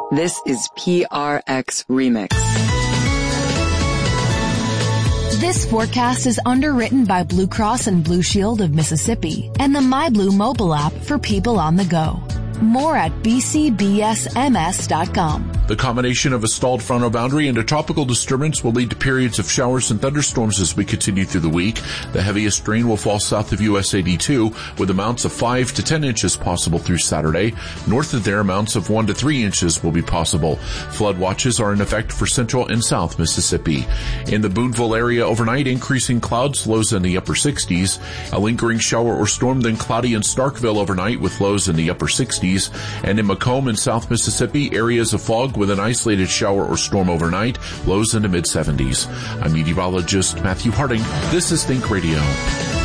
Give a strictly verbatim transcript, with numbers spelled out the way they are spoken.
This is P R X Remix. This forecast is underwritten by Blue Cross and Blue Shield of Mississippi and the MyBlue mobile app for people on the go. More at b c b s m s dot com. The combination of a stalled frontal boundary and a tropical disturbance will lead to periods of showers and thunderstorms as we continue through the week. The heaviest rain will fall south of U S eighty-two, with amounts of five to ten inches possible through Saturday. North of there, amounts of one to three inches will be possible. Flood watches are in effect for central and south Mississippi. In the Boonville area overnight, increasing clouds, lows in the upper sixties. A lingering shower or storm, then cloudy in Starkville overnight with lows in the upper sixties. And in Macomb in South Mississippi, areas of fog with an isolated shower or storm overnight, lows in the mid seventies. I'm meteorologist Matthew Harding. This is Think Radio.